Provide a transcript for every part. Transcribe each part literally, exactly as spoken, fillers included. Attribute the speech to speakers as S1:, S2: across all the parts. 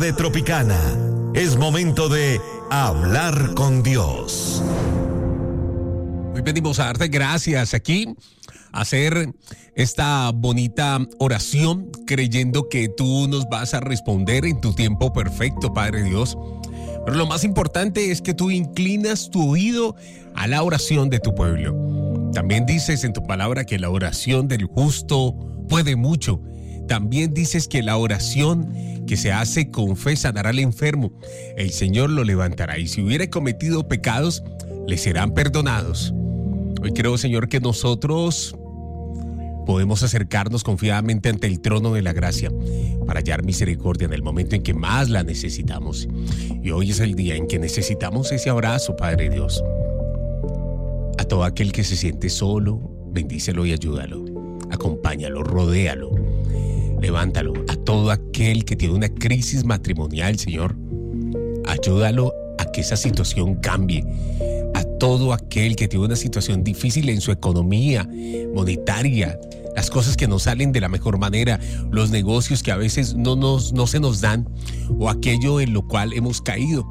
S1: De Tropicana. Es momento de hablar con Dios.
S2: Hoy venimos a darte gracias aquí, a hacer esta bonita oración, creyendo que tú nos vas a responder en tu tiempo perfecto, Padre Dios. Pero lo más importante es que tú inclinas tu oído a la oración de tu pueblo. También dices en tu palabra que la oración del justo puede mucho. También dices que la oración que se hace con fe sanará al enfermo. El Señor lo levantará y si hubiera cometido pecados, le serán perdonados. Hoy creo, Señor, que nosotros podemos acercarnos confiadamente ante el trono de la gracia para hallar misericordia en el momento en que más la necesitamos. Y hoy es el día en que necesitamos ese abrazo, Padre Dios. A todo aquel que se siente solo, bendícelo y ayúdalo. Acompáñalo, rodéalo, levántalo. A todo aquel que tiene una crisis matrimonial, Señor, ayúdalo a que esa situación cambie. A todo aquel que tiene una situación difícil en su economía monetaria, las cosas que no salen de la mejor manera, los negocios que a veces no, nos, no se nos dan, o aquello en lo cual hemos caído.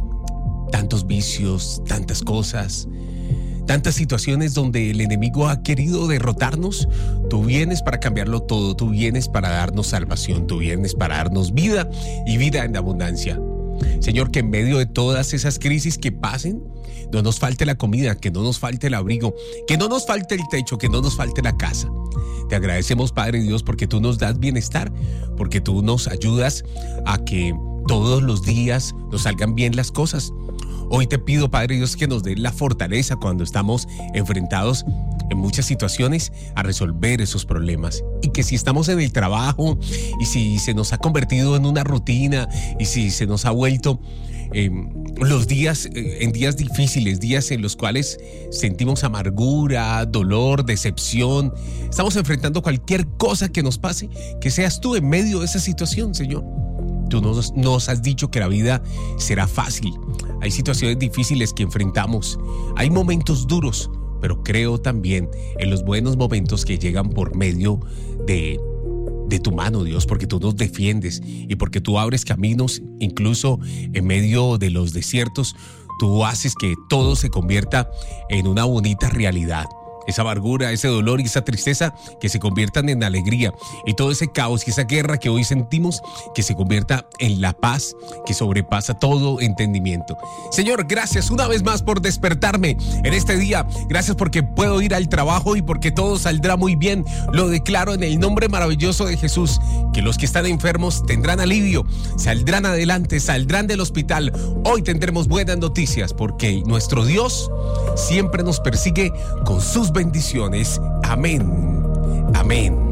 S2: Tantos vicios, tantas cosas, tantas situaciones donde el enemigo ha querido derrotarnos. Tú vienes para cambiarlo todo, tú vienes para darnos salvación, tú vienes para darnos vida y vida en abundancia. Señor, que en medio de todas esas crisis que pasen, no nos falte la comida, que no nos falte el abrigo, que no nos falte el techo, que no nos falte la casa. Te agradecemos, Padre Dios, porque tú nos das bienestar, porque tú nos ayudas a que todos los días nos salgan bien las cosas. Hoy te pido, Padre Dios, que nos dé la fortaleza cuando estamos enfrentados en muchas situaciones a resolver esos problemas. Y que si estamos en el trabajo y si se nos ha convertido en una rutina y si se nos ha vuelto eh, los días eh, en días difíciles, días en los cuales sentimos amargura, dolor, decepción, estamos enfrentando cualquier cosa que nos pase, que seas tú en medio de esa situación, Señor. Tú nos, nos has dicho que la vida será fácil. Hay situaciones difíciles que enfrentamos. Hay momentos duros, pero creo también en los buenos momentos que llegan por medio de, de tu mano, Dios, porque tú nos defiendes y porque tú abres caminos, incluso en medio de los desiertos. Tú haces que todo se convierta en una bonita realidad. Esa amargura, ese dolor y esa tristeza que se conviertan en alegría, y todo ese caos y esa guerra que hoy sentimos que se convierta en la paz que sobrepasa todo entendimiento. Señor, gracias una vez más por despertarme en este día. Gracias porque puedo ir al trabajo y porque todo saldrá muy bien. Lo declaro en el nombre maravilloso de Jesús, que los que están enfermos tendrán alivio, saldrán adelante, saldrán del hospital. Hoy tendremos buenas noticias porque nuestro Dios siempre nos persigue con sus bendiciones. Amén. Amén.